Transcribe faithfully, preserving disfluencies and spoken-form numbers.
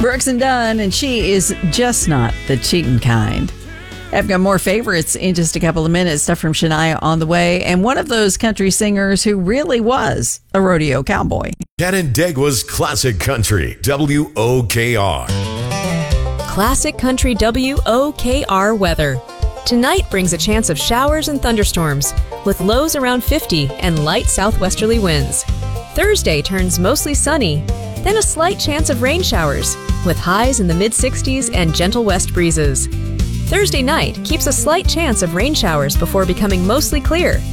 Brooks and Dunn, and she is just not the cheating kind. I've got more favorites in just a couple of minutes. Stuff from Shania on the way, and one of those country singers who really was a rodeo cowboy. Canandaigua's Classic Country, W O K R. Classic Country W O K R weather. Tonight brings a chance of showers and thunderstorms, with lows around fifty and light southwesterly winds. Thursday turns mostly sunny, then a slight chance of rain showers, with highs in the mid sixties and gentle west breezes. Thursday night keeps a slight chance of rain showers before becoming mostly clear.